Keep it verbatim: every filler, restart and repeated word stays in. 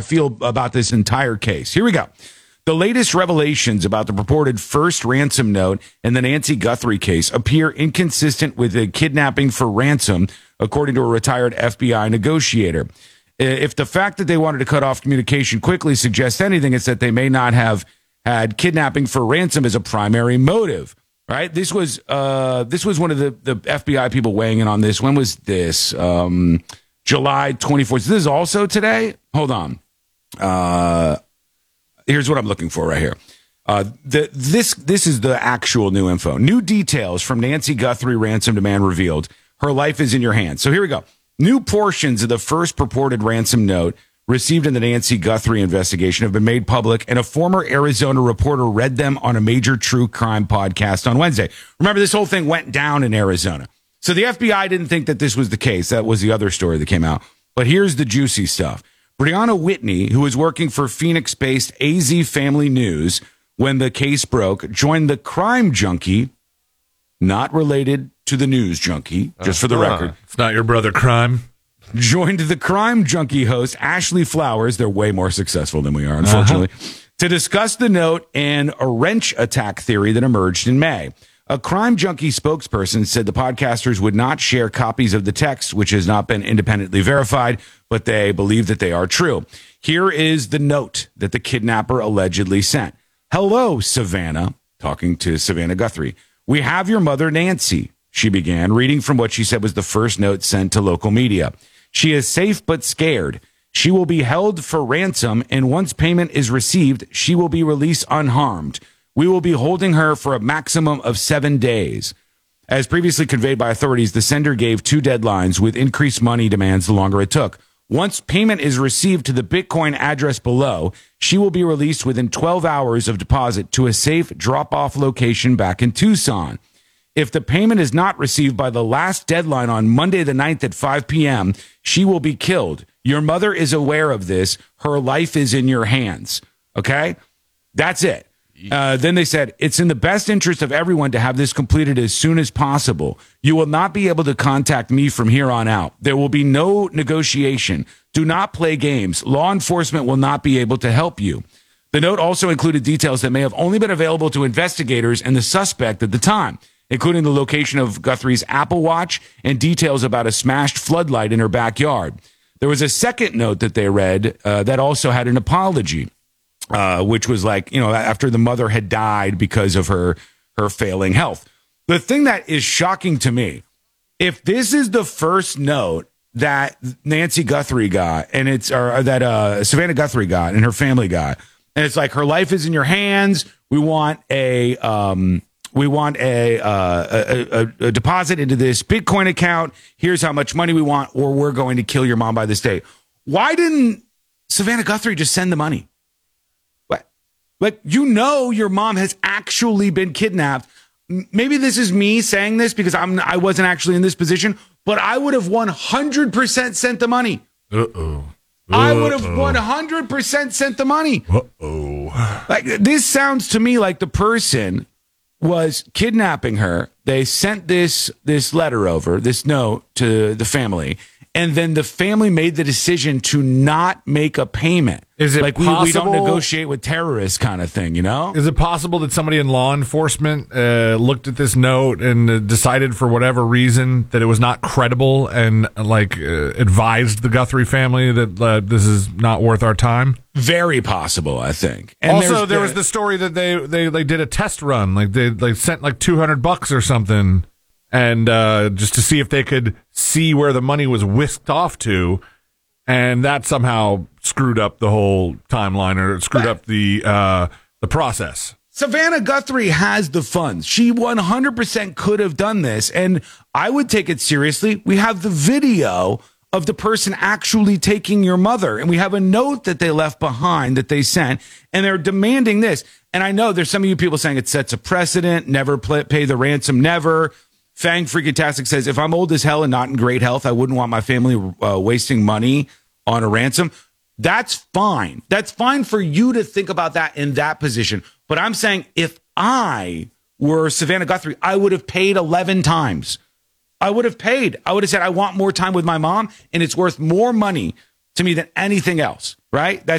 feel about this entire case. Here we go. The latest revelations about the purported first ransom note in the Nancy Guthrie case appear inconsistent with the kidnapping for ransom, according to a retired F B I negotiator. If the fact that they wanted to cut off communication quickly suggests anything, it's that they may not have had kidnapping for ransom as a primary motive. Right? This was uh, this was one of the, the F B I people weighing in on this. When was this? Um, July twenty-fourth. So this is also today? Hold on. Uh, here's what I'm looking for right here. Uh, the, this this is the actual new info. New details from Nancy Guthrie ransom demand revealed. Her life is in your hands. So here we go. New portions of the first purported ransom note received in the Nancy Guthrie investigation have been made public, and a former Arizona reporter read them on a major true crime podcast on Wednesday. Remember, this whole thing went down in Arizona. So the F B I didn't think that this was the case. That was the other story that came out. But here's the juicy stuff. Brianna Whitney, who was working for Phoenix-based A Z Family News when the case broke, joined the Crime Junkie, not related to the News Junkie, just for the uh, record. It's not your brother Crime. Joined the Crime Junkie host, Ashley Flowers. They're way more successful than we are, unfortunately, uh-huh. to discuss the note and a wrench attack theory that emerged in May. A Crime Junkie spokesperson said the podcasters would not share copies of the text, which has not been independently verified, but they believe that they are true. Here is the note that the kidnapper allegedly sent. Hello, Savannah, talking to Savannah Guthrie. We have your mother, Nancy, she began, reading from what she said was the first note sent to local media. She is safe but scared. She will be held for ransom, and once payment is received, she will be released unharmed. We will be holding her for a maximum of seven days. As previously conveyed by authorities, the sender gave two deadlines with increased money demands the longer it took. Once payment is received to the Bitcoin address below, she will be released within twelve hours of deposit to a safe drop-off location back in Tucson. If the payment is not received by the last deadline on Monday the ninth at five p.m., she will be killed. Your mother is aware of this. Her life is in your hands. Okay? That's it. Uh, then they said, it's in the best interest of everyone to have this completed as soon as possible. You will not be able to contact me from here on out. There will be no negotiation. Do not play games. Law enforcement will not be able to help you. The note also included details that may have only been available to investigators and the suspect at the time, including the location of Guthrie's Apple Watch and details about a smashed floodlight in her backyard. There was a second note that they read uh, that also had an apology. Uh, which was like, you know, after the mother had died because of her her failing health. The thing that is shocking to me, if this is the first note that Nancy Guthrie got, and it's or that uh, Savannah Guthrie got and her family got, and it's like her life is in your hands. We want a um, we want a, uh, a, a a deposit into this Bitcoin account. Here's how much money we want, or we're going to kill your mom by this date. Why didn't Savannah Guthrie just send the money? Like, you know, your mom has actually been kidnapped. Maybe this is me saying this because I'm, I wasn't actually in this position, but I would have one hundred percent sent the money. Uh-oh. Uh-oh. I would have one hundred percent sent the money. Uh-oh. Like, this sounds to me like the person was kidnapping her. They sent this, this letter over, this note to the family. And then the family made the decision to not make a payment. Is it like possible, we, we don't negotiate with terrorists kind of thing, you know? Is it possible that somebody in law enforcement uh, looked at this note and uh, decided for whatever reason that it was not credible and uh, like uh, advised the Guthrie family that uh, this is not worth our time? Very possible, I think. And also, there the, was the story that they, they, they did a test run. Like they, they sent like two hundred bucks or something. And uh, just to see if they could see where the money was whisked off to, and that somehow screwed up the whole timeline or screwed up the uh, the process. Savannah Guthrie has the funds. She one hundred percent could have done this, and I would take it seriously. We have the video of the person actually taking your mother, and we have a note that they left behind that they sent, and they're demanding this. And I know there's some of you people saying it sets a precedent, never play, pay the ransom, never. Fang Freaking Tastic says, if I'm old as hell and not in great health, I wouldn't want my family uh, wasting money on a ransom. That's fine. That's fine for you to think about that in that position. But I'm saying if I were Savannah Guthrie, I would have paid eleven times. I would have paid. I would have said, I want more time with my mom, and it's worth more money to me than anything else, right? That's